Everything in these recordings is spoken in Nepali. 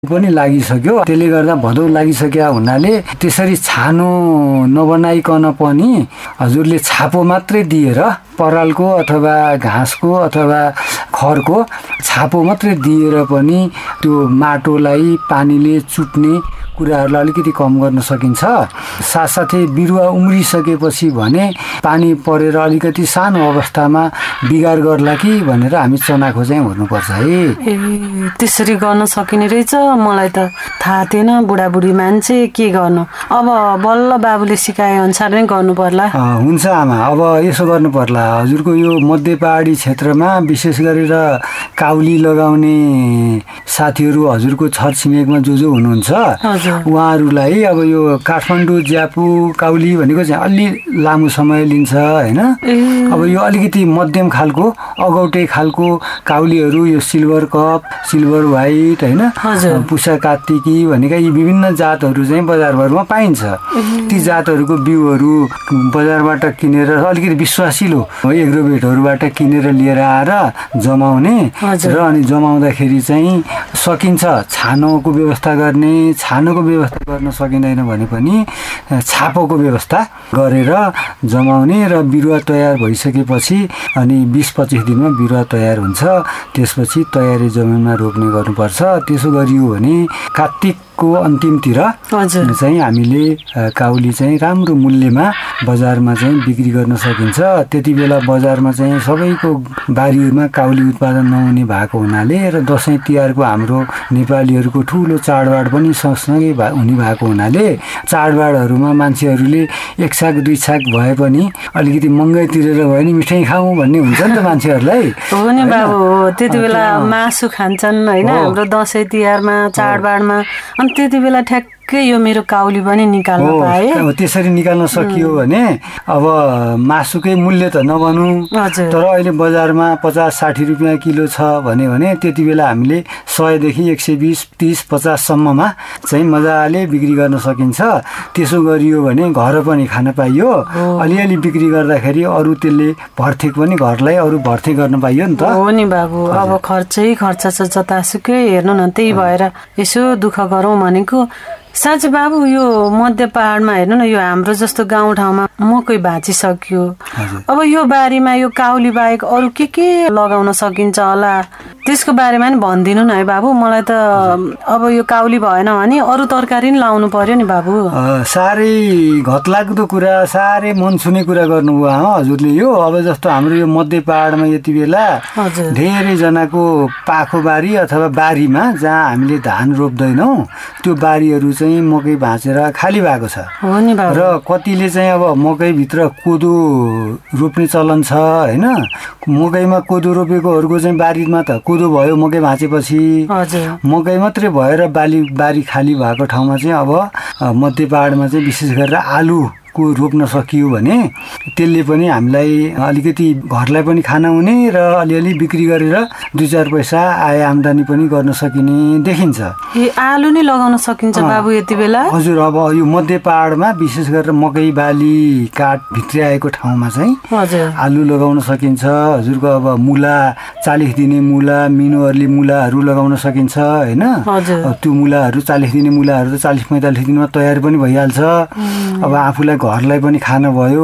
पनि लागिसक्यो। त्यसले गर्दा भदौ लागिसक्यो हुनाले त्यसरी छानो नबनाइकन पनि हजुरले छापो मात्रै दिएर परालको अथवा घाँसको अथवा खरको छापो मात्रै दिएर पनि त्यो माटोलाई पानीले चुट्ने कुराहरूलाई अलिकति कम गर्न सकिन्छ। साथसाथै बिरुवा उम्रिसकेपछि भने पानी परेर अलिकति सानो अवस्थामा बिगार गर्ला कि भनेर हामी चनाखो चाहिँ हेर्नुपर्छ है। त्यसरी गर्न सकिने रहेछ, मलाई त थाहा थिएन। बुढाबुढी मान्छे के गर्नु, अब बल्ल बाबुले सिकाए अनुसार नै गर्नु पर्ला। हुन्छ आमा, अब यसो गर्नु पर्ला। हजुरको यो मध्य पहाडी क्षेत्रमा विशेष गरेर काउली लगाउने साथीहरू हजुरको छरछिमेकमा जो हुनुहुन्छ उहाँहरूलाई अब यो काठमाडौँ ज्यापु काउली भनेको चाहिँ अलि लामो समय लिन्छ होइन। अब यो अलिकति मध्यम खालको अगौटे खालको काउलीहरू, यो सिल्भर कप, सिल्भर व्हाइट होइन, पुसा कार्तिकी भनेका यी विभिन्न जातहरू चाहिँ बजारभरमा पाइन्छ। ती जातहरूको बिउहरू बजारबाट किनेर अलिकति विश्वासिलो एग्रोभेटहरूबाट किनेर लिएर आएर जमाउने र अनि जमाउँदाखेरि चाहिँ सकिन्छ छानोको व्यवस्था गर्ने। छानोको व्यवस्था गर्न सकिँदैन भने पनि छापोको व्यवस्था गरेर जमाउने र बिरुवा तयार भइसकेपछि अनि 20-25 दिनमा बिरुवा तयार हुन्छ। त्यसपछि तयारी जमिनमा रोप्ने गर्नुपर्छ। त्यसो गरियो भने कार्तिकको अन्तिमतिर चाहिँ हामीले काउली चाहिँ राम्रो मूल्यमा बजारमा चाहिँ बिक्री गर्न सकिन्छ। त्यति बेला बजारमा चाहिँ सबैको बारीमा काउली उत्पादन नहुने भएको हुनाले र दसैँ तिहारको हाम्रो नेपालीहरूको ठुलो चाडबाड पनि सँगसँगै हुने भएको हुनाले चाडबाडहरूमा मान्छेहरूले एक छाक दुई छाक भए पनि अलिकति महँगै तिरेर भए नि मिठाई खाउँ भन्ने हुन्छ नि त मान्छेहरूलाई। हो नि बाबु, त्यति बेला मासु खान्छन् होइन हाम्रो दसैँ तिहारमा चाडबाडमा। अनि त्यति बेला ठ्याक्कै यो मेरो काउली पनि निकाल्न पाए। त्यसरी निकाल्न सकियो भने अब मासुकै मूल्य त नभनौँ, तर अहिले बजारमा 50-60 रुपियाँ किलो छ भने त्यति बेला हामीले 100 देखि 120, 30, 50 सम्ममा चाहिँ मजाले बिक्री गर्न सकिन्छ। त्यसो गरियो भने घर पनि खान पाइयो, अलिअलि बिक्री गर्दाखेरि अरू त्यसले भर्थिक पनि घरलाई अरू भर्थिक गर्न पाइयो नि त। हो नि बाबु, अब खर्चै खर्च छ जतासुकै। हेर्नु न, त्यही भएर यसो दुःख गरौँ भनेको। साँच्चै बाबु, यो मध्य पहाडमा हेर्नु न, यो हाम्रो जस्तो गाउँठाउँमा मकै भाँचिसक्यो। अब यो बारीमा यो काउली बाहेक अरू के लगाउन सकिन्छ होला, त्यसको बारेमा नि भनिदिनु न है बाबु। मलाई त अब यो काउली भएन भने अरू तरकारी नि लाउनु पर्यो नि बाबु। साह्रै घतलाग्दो कुरा, साह्रै मन छुने कुरा गर्नुभयो हजुरले। यो अब जस्तो हाम्रो यो मध्य पहाडमा यति बेला धेरैजनाको पाखो बारी अथवा बारीमा जहाँ हामीले धान रोप्दैनौँ त्यो बारीहरू चाहिँ मकै भाँचेर खाली भएको छ। र कतिले चाहिँ अब मकैभित्र कोदो रोप्ने चलन छ होइन। मकैमा कोदो रोपेकोहरूको चाहिँ बारीमा त कोदो भयो मकै भाँचेपछि, मकै मात्रै भएर बारी खाली भएको ठाउँमा चाहिँ अब मध्य पहाडमा चाहिँ विशेष गरेर आलु को रोप्न सकियो भने त्यसले पनि हामीलाई अलिकति घरलाई पनि खाना हुने र अलिअलि बिक्री गरेर 2-4 पैसा आय आम्दानी पनि गर्न सकिने देखिन्छ। आलु नै लगाउन सकिन्छ बाबु यति बेला? हजुर, अब यो मध्य पहाडमा विशेष गरेर मकै बाली काट भित्र्याएको ठाउँमा चाहिँ आलु लगाउन सकिन्छ। हजुरको अब मुला 40 दिने मुला, मिनोअर्ली मुलाहरू लगाउन सकिन्छ होइन। त्यो मुलाहरू 40 दिने मुलाहरू त 40-45 दिनमा तयार पनि भइहाल्छ। अब आफूलाई घरलाई पनि खाना भयो,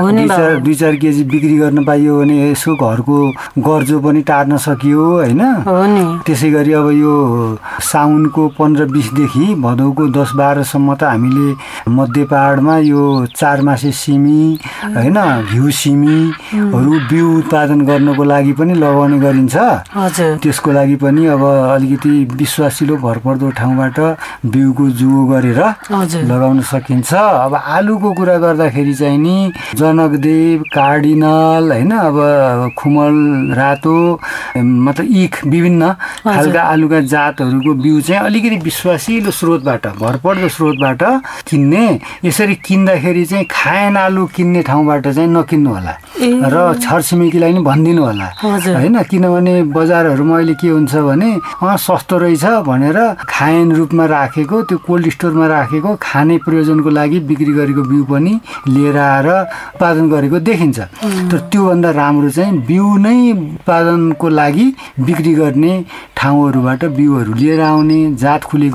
2-4 केजी बिक्री गर्न पाइयो भने यसो घरको गर्जो पनि टार्न सकियो होइन। त्यसै गरी अब यो साउनको 15-20 देखि भदौको 10-12 सम्म त हामीले मध्य पहाडमा यो 4 मासे सिमी होइन, घिउ सिमीहरू बिउ उत्पादन गर्नको लागि पनि लगाउने गरिन्छ। त्यसको लागि पनि अब अलिकति विश्वासिलो भरपर्दो ठाउँबाट बिउको जुगो गरेर लगाउन सकिन्छ। अब आलुको कुरा गर्दाखेरि चाहिँ नि जनकदेव, कार्डिनल होइन, अब खुमल, रातो मतलब इख विभिन्न खालका आलुका जातहरूको बिउ चाहिँ अलिकति विश्वासिलो स्रोतबाट भरपर्दो स्रोतबाट किन्ने। यसरी किन्दाखेरि चाहिँ खाएन आलु किन्ने ठाउँबाट चाहिँ नकिन्नु होला र छरछिमेकीलाई नि भनिदिनु होला होइन। किनभने बजारहरूमा अहिले के हुन्छ भने सस्तो रहेछ भनेर खाएन रूपमा राखेको त्यो कोल्ड स्टोरमा राखेको खाने प्रयोजनको लागि बिक्री गरेको बिउ पनि लिएर आएर उत्पादन गरेको देखिन्छ। तर त्योभन्दा राम्रो चाहिँ बिउ नै उत्पादनको लागि बिक्री गर्ने ठाउँहरूबाट बिउहरू लिएर आउने, जात खुली